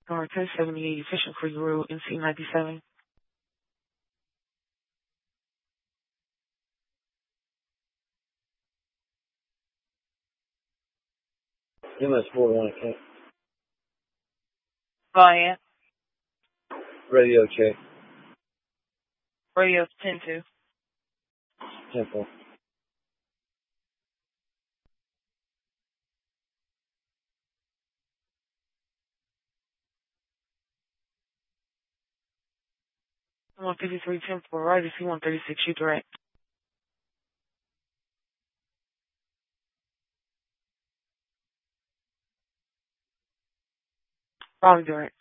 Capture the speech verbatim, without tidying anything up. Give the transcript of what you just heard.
Or ten seventy-eight Fishing Creek Road, N C ninety-seven. M S forty-one Kent. Via Radio check. Radio ten two. Temple. one fifty-three Temple, right is C one thirty-six, you direct. Probably direct.